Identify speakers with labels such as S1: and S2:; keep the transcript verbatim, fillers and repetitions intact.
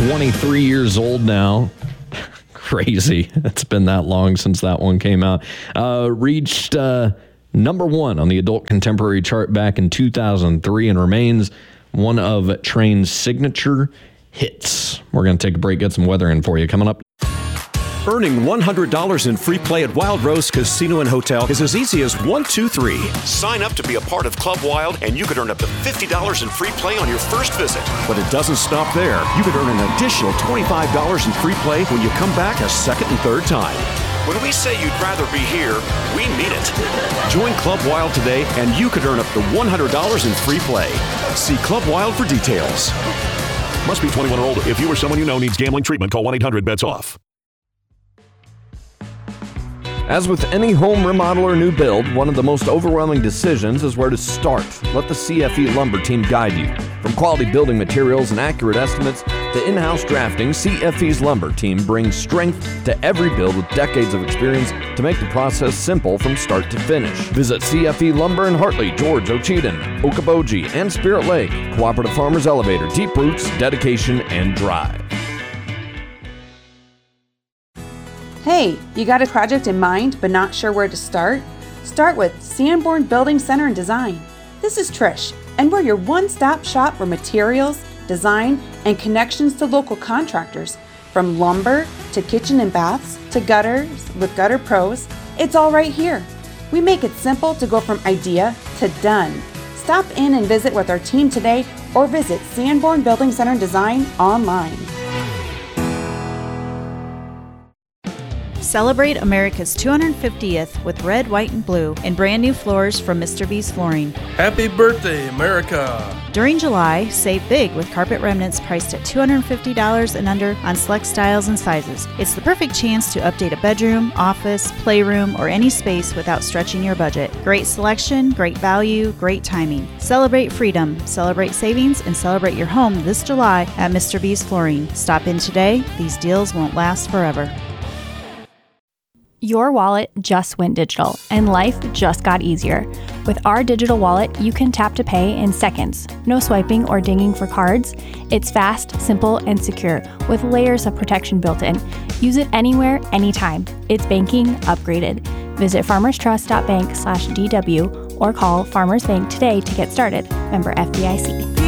S1: twenty-three years old now. Crazy. It's been that long since that one came out. Uh, reached uh, number one on the adult contemporary chart back in two thousand three and remains one of Train's signature hits. We're going to take a break, get some weather in for you. Coming up.
S2: Earning one hundred dollars in free play at Wild Rose Casino and Hotel is as easy as one, two, three. Sign up to be a part of Club Wild, and you could earn up to fifty dollars in free play on your first visit. But it doesn't stop there. You could earn an additional twenty-five dollars in free play when you come back a second and third time. When we say you'd rather be here, we mean it. Join Club Wild today, and you could earn up to one hundred dollars in free play. See Club Wild for details. Must be twenty-one or older. If you or someone you know needs gambling treatment, call one eight hundred bets off.
S1: As with any home remodel or new build, one of the most overwhelming decisions is where to start. Let the C F E Lumber team guide you. From quality building materials and accurate estimates to in-house drafting, C F E's Lumber team brings strength to every build with decades of experience to make the process simple from start to finish. Visit C F E Lumber in Hartley, George, Ocheyedan, Okoboji, and Spirit Lake. Cooperative Farmers Elevator, deep roots, dedication, and drive.
S3: Hey, you got a project in mind but not sure where to start? Start with Sanborn Building Center and Design. This is Trish, and we're your one-stop shop for materials, design, and connections to local contractors. From lumber to kitchen and baths to gutters with Gutter Pros, it's all right here. We make it simple to go from idea to done. Stop in and visit with our team today or visit Sanborn Building Center and Design online.
S4: Celebrate America's two hundred fiftieth with red, white, and blue in brand new floors from Mister B's Flooring.
S5: Happy birthday, America!
S4: During July, save big with carpet remnants priced at two hundred fifty dollars and under on select styles and sizes. It's the perfect chance to update a bedroom, office, playroom, or any space without stretching your budget. Great selection, great value, great timing. Celebrate freedom, celebrate savings, and celebrate your home this July at Mister B's Flooring. Stop in today. These deals won't last forever.
S6: Your wallet just went digital, and life just got easier. With our digital wallet, you can tap to pay in seconds. No swiping or dinging for cards. It's fast, simple, and secure, with layers of protection built in. Use it anywhere, anytime. It's banking upgraded. Visit farmerstrust.bank slash DW or call Farmers Bank today to get started. Member F D I C.